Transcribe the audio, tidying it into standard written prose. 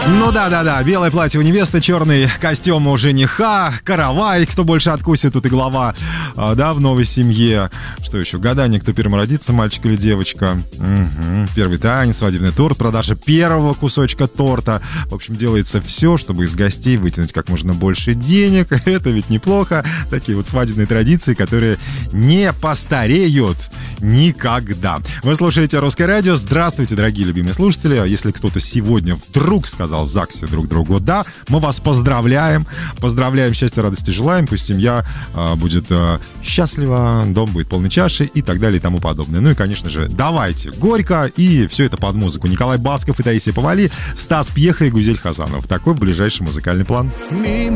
Ну да, белое платье у невесты, черный костюм у жениха, каравай, кто больше откусит, тут и глава, да, в новой семье. Что еще? Гадание, кто первым родится, мальчик или девочка. Угу. Первый танец, свадебный торт, продажа первого кусочка торта. В общем, делается все, чтобы из гостей вытянуть как можно больше денег. Это ведь неплохо. Такие вот свадебные традиции, которые не постареют никогда. Вы слушаете «Русское радио». Здравствуйте, дорогие любимые слушатели. Если кто-то сегодня вдруг сказал в ЗАГСе друг другу «да», мы вас поздравляем. Поздравляем, счастья, радости желаем. Пусть семья будет счастлива, дом будет полной чашей и так далее и тому подобное. Ну и, конечно же, давайте горько, и все это под музыку. Николай Басков и Таисия Повали, Стас Пьеха и Гузель Хасанов. Такой ближайший музыкальный план.